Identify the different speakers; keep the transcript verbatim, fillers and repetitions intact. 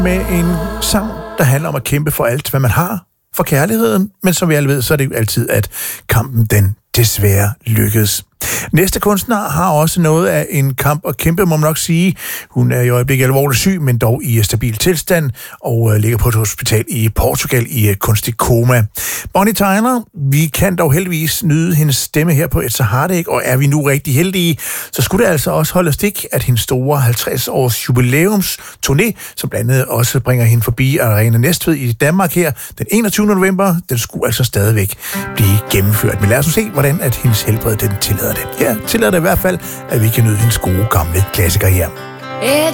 Speaker 1: med en sang, der handler om at kæmpe for alt, hvad man har, for kærligheden, men som vi alle ved, så er det jo altid, at kampen den desværre lykkes. Næste kunstner har også noget af en kamp at kæmpe, må man nok sige. Hun er i øjeblikket alvorligt syg, men dog i stabil tilstand, og ligger på et hospital i Portugal i kunstig koma. Bonnie Tyler, vi kan dog heldigvis nyde hendes stemme her på It's a Heartache, og er vi nu rigtig heldige, så skulle det altså også holde stik, at hendes store halvtreds års jubilæumsturné, som blandt andet også bringer hende forbi Arena Næstved i Danmark her den enogtyvende november, den skulle altså stadigvæk blive gennemført. Men lad os nu se, hvordan at hendes helbred den tillader det. Her tillader det i hvert fald, at vi kan nyde hendes gode gamle klassikere her.